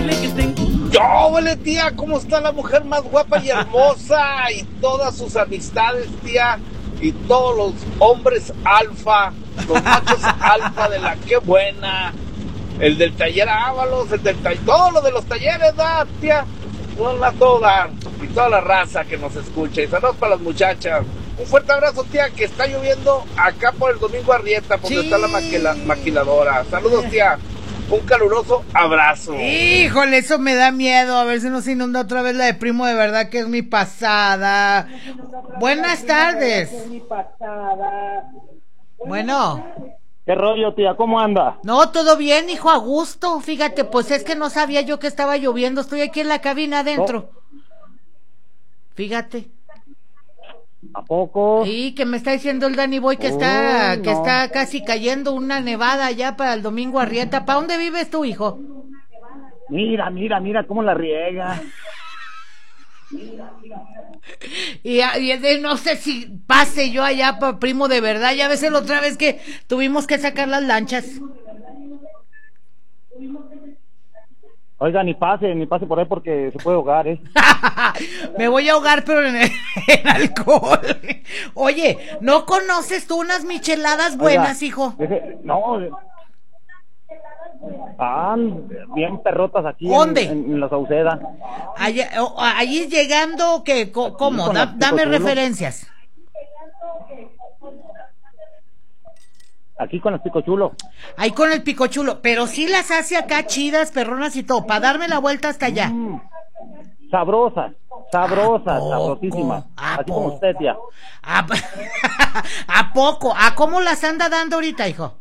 ¡Yo, vale, tía! ¿Cómo está la mujer más guapa y hermosa? Y todas sus amistades, tía. Y todos los hombres alfa, los machos alfa de la que buena. El del taller Ábalos, el del taller, todo lo de los talleres, ¿verdad, tía? Una toda, y toda la raza que nos escucha. Y saludos para las muchachas. Un fuerte abrazo, tía, que está lloviendo acá por el Domingo Arrieta, por donde está la maquiladora. Saludos, tía. Un caluroso abrazo. Híjole, eso me da miedo. A ver si no se inunda otra vez la de Primo de Verdad, que es mi pasada. Buenas tardes. Bueno. ¿Qué rollo, tía? ¿Cómo anda? No, todo bien, hijo, a gusto. Fíjate, pues es que no sabía yo que estaba lloviendo. Estoy aquí en la cabina adentro. Fíjate. ¿A poco? Sí, que me está diciendo el Danny Boy que está casi cayendo una nevada ya para el Domingo Arrieta. ¿Para dónde vives tú, hijo? Mira cómo la riega. Y no sé si pase yo allá para Primo de Verdad. Ya ves la otra vez que tuvimos que sacar las lanchas. Oiga, ni pase por ahí porque se puede ahogar, Me voy a ahogar, pero en alcohol. Oye, ¿no conoces tú unas micheladas buenas, hijo? No. Bien perrotas aquí. ¿Dónde? En la Sauceda. Allí llegando, ¿qué? ¿Cómo? Dame referencias. Aquí con el picochulo. Ahí con el picochulo, pero sí las hace acá chidas, perronas y todo, para darme la vuelta hasta allá. Sabrosas, sabrosísimas. Así como usted, tía. ¿A poco? ¿A cómo las anda dando ahorita, hijo?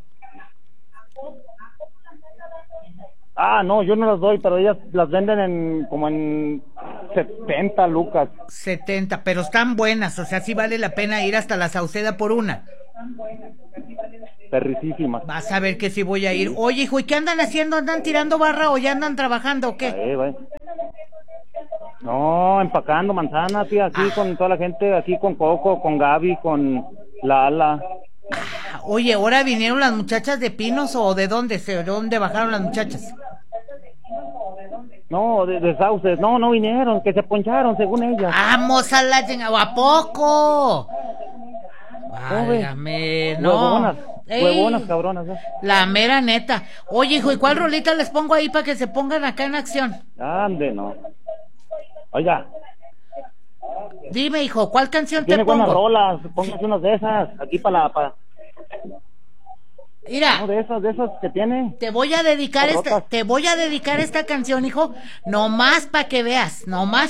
No, yo no las doy, pero ellas las venden como en 70 lucas. 70, pero están buenas, o sea, sí vale la pena ir hasta la Sauceda por una. Perricísimas. Vas a ver que sí voy a ir. Oye, hijo, ¿y qué andan haciendo? ¿Andan tirando barra o ya andan trabajando o qué? No, empacando manzana, tía, aquí con toda la gente, aquí con Coco, con Gaby, con Lala. Oye, ¿ahora vinieron las muchachas de Pinos o de dónde? ¿De dónde bajaron las muchachas? No, de Sauces. No vinieron, que se poncharon, según ellas. ¡Vamos a la chingada! ¿A poco? Válgame, no. Huevonas, cabronas. La mera neta. Oye, hijo, ¿y cuál rolita les pongo ahí para que se pongan acá en acción? Ande, no. Oiga. Dime, hijo, ¿cuál canción te pongo? Tiene buenas rolas, póngase unas de esas, aquí para... Mira, no, de esas que tiene. Te voy a dedicar esta canción, hijo, nomás para que veas,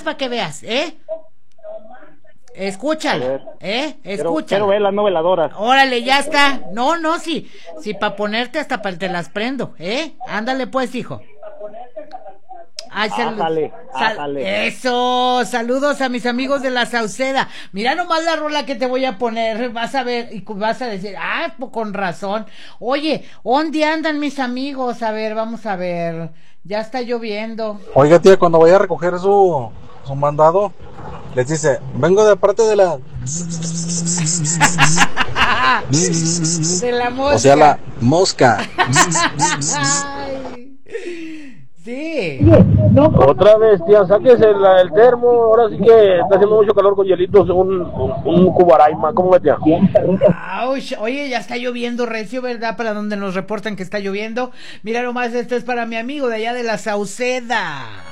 Escúchala, escúchala. Quiero ver las noveladoras. Órale, ya está. No, sí para ponerte hasta para te las prendo, ándale pues, hijo. Ay, ájale. Eso, saludos a mis amigos de la Sauceda. Mira nomás la rola que te voy a poner, vas a ver y vas a decir, pues con razón. Oye, ¿dónde andan mis amigos? A ver, vamos a ver. Ya está lloviendo. Oiga, tía, cuando vaya a recoger su mandado, les dice, vengo de parte de la... de la mosca. O sea, la mosca. Sí. Otra vez, tía, sáquese el termo. Ahora sí que está haciendo mucho calor con hielitos. Un cubaraima, ¿cómo ves, tía? Oye, ya está lloviendo recio, ¿verdad? Para donde nos reportan que está lloviendo. Mira nomás, esto es para mi amigo de allá de la Sauceda.